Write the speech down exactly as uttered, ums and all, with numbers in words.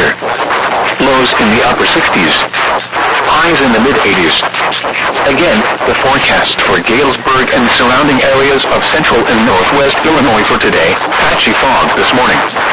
weather. Lows in the upper sixties. Highs in the mid-eighties. Again, the forecast for Galesburg and surrounding areas of central and northwest Illinois for today: patchy fog this morning.